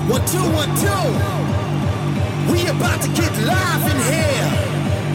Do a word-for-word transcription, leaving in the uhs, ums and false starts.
One, two, one, two. We about to get live in here.